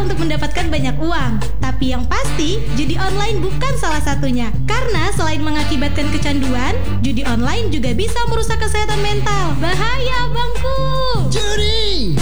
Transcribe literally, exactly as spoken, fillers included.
untuk mendapatkan banyak uang. Tapi yang pasti, judi online bukan salah satunya. Karena selain mengakibatkan kecanduan, judi online juga bisa merusak kesehatan mental. Bahaya, bangku! Judi